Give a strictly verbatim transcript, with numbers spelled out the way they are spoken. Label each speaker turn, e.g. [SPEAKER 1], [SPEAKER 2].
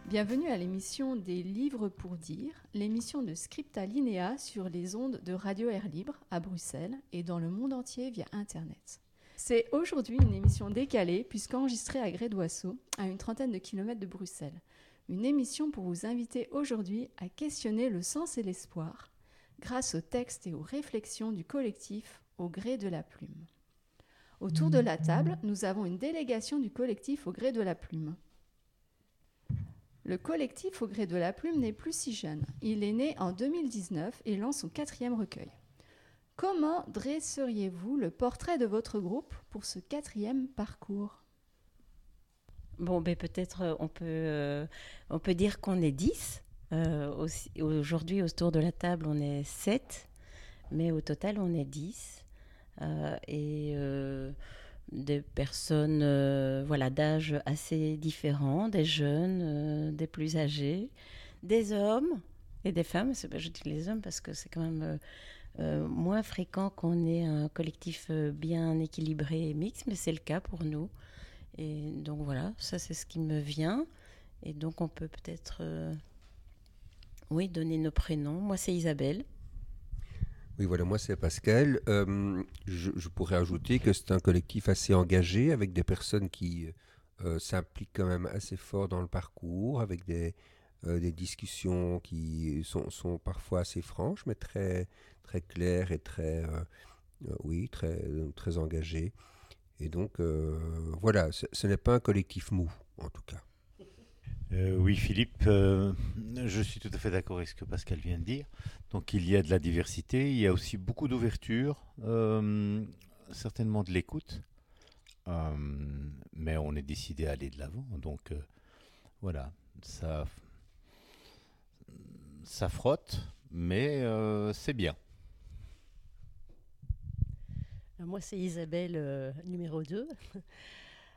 [SPEAKER 1] Bienvenue à l'émission des Livres pour dire, l'émission de Scripta Linea sur les ondes de Radio Air Libre à Bruxelles et dans le monde entier via Internet. C'est aujourd'hui une émission décalée puisqu'enregistrée à Grès-d'Oisseau, à une trentaine de kilomètres de Bruxelles. Une émission pour vous inviter aujourd'hui à questionner le sens et l'espoir grâce aux textes et aux réflexions du collectif Au gré de la plume. Autour de la table, nous avons une délégation du collectif Au gré de la plume. Le collectif Au gré de la plume n'est plus si jeune. Il est né en deux mille dix-neuf et lance son quatrième recueil. Comment dresseriez-vous le portrait de votre groupe pour ce quatrième parcours ?
[SPEAKER 2] Bon, ben peut-être on peut, euh, on peut dire qu'on est dix. Euh, aussi, aujourd'hui, autour de la table, on est sept, mais au total, on est dix. Euh, et euh, des personnes euh, voilà, d'âge assez différents, des jeunes, euh, des plus âgés, des hommes et des femmes. C'est, je dis les hommes parce que c'est quand même euh, euh, moins fréquent qu'on ait un collectif euh, bien équilibré et mixte, mais c'est le cas pour nous. Et donc voilà, ça c'est ce qui me vient. Et donc on peut peut-être euh, oui, donner nos prénoms. Moi c'est Isabelle.
[SPEAKER 3] Oui, voilà, moi c'est Pascal. Euh, je, je pourrais ajouter que c'est un collectif assez engagé avec des personnes qui euh, s'impliquent quand même assez fort dans le parcours, avec des, euh, des discussions qui sont, sont parfois assez franches, mais très, très claires et très, euh, euh, oui, très, très engagées. Et donc, euh, voilà, ce, ce n'est pas un collectif mou, en tout cas.
[SPEAKER 4] Euh, oui, Philippe, euh, je suis tout à fait d'accord avec ce que Pascal vient de dire. Donc, il y a de la diversité, il y a aussi beaucoup d'ouverture, euh, certainement de l'écoute, euh, mais on est décidé à aller de l'avant. Donc, euh, voilà, ça, ça frotte, mais euh, c'est bien.
[SPEAKER 5] Moi, c'est Isabelle, euh, numéro deux.